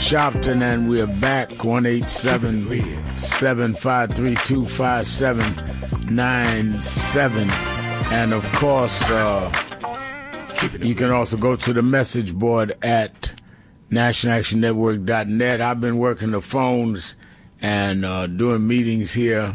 Sharpton, and we're back. 1-877-532-5797. And of course, you can also go to the message board at nationalactionnetwork.net. I've been working the phones and doing meetings here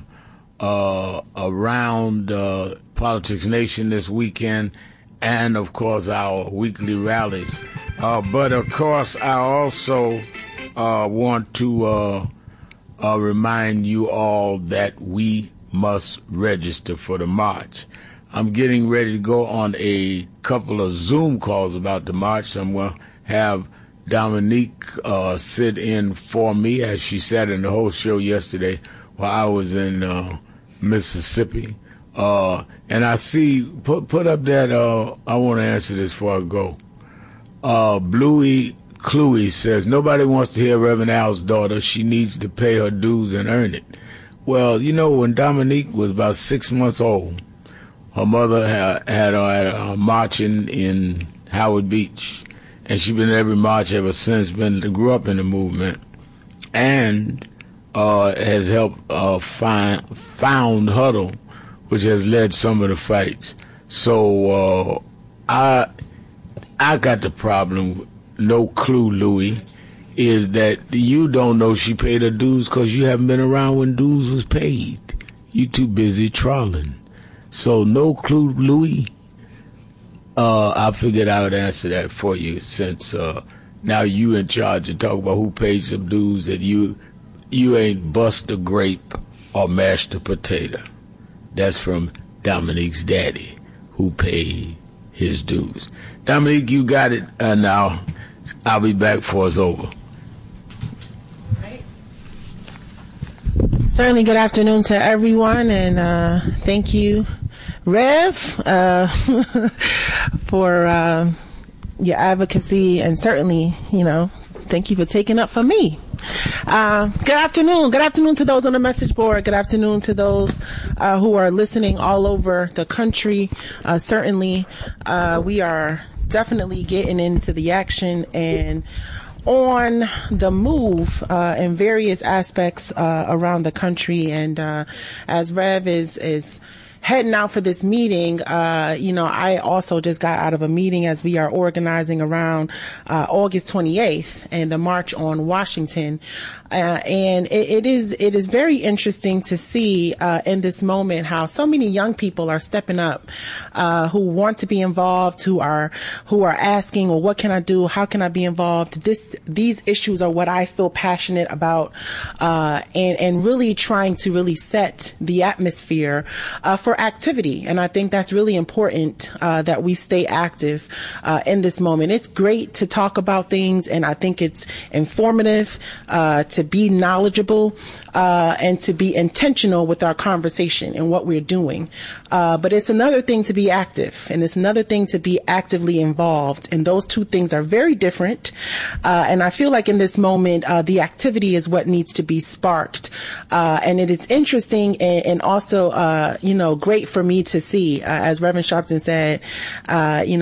around Politics Nation this weekend, and of course our weekly rallies. But of course I also want to remind you all that we must register for the march. I'm getting ready to go on a couple of Zoom calls about the march. So I'm going to have Dominique sit in for me, as she sat in the whole show yesterday while I was in Mississippi. And I see, put up that, I want to answer this before I go. Bluey Cluey says, nobody wants to hear Reverend Al's daughter. She needs to pay her dues and earn it. Well, you know, when Dominique was about 6 months old, her mother had her at a marching in Howard Beach. And she's been at every march ever since, grew up in the movement, and has helped found Huddle, which has led some of the fights. So I got the problem, no clue, Louis, is that you don't know she paid her dues because you haven't been around when dues was paid. You too busy trawling. So no clue, Louis. I figured I would answer that for you, since now you in charge of talking about who paid some dues, that you ain't bust a grape or mashed a potato. That's from Dominique's daddy, who paid his dues. Dominique, you got it. Now I'll be back before it's over. Certainly, good afternoon to everyone, and thank you, Rev, for your advocacy, and certainly, thank you for taking up for me. Good afternoon. Good afternoon to those on the message board. Good afternoon to those who are listening all over the country. Certainly, we are definitely getting into the action and on the move in various aspects around the country. And as Rev is heading out for this meeting, I also just got out of a meeting as we are organizing around August 28th and the March on Washington. And it is very interesting to see in this moment how so many young people are stepping up, who want to be involved, who are asking, well, what can I do? How can I be involved? These issues are what I feel passionate about, and really trying to really set the atmosphere for activity. And I think that's really important, that we stay active in this moment. It's great to talk about things, and I think it's informative to be knowledgeable and to be intentional with our conversation and what we're doing. But it's another thing to be active, and it's another thing to be actively involved. And those two things are very different. And I feel like in this moment, the activity is what needs to be sparked. And it is interesting and also, great for me to see, as Reverend Sharpton said,